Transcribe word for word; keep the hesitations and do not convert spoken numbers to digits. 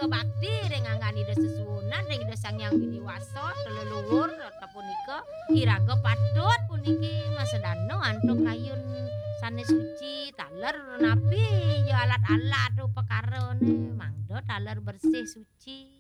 bakti ring anggani ida sesuwunan ring ida Sang Hyang Widiwasa leluhur ta punika iraga patut puniki masedana antuk kayun sanes suci taler napi ya alat-alat upakarane mangda taler bersih suci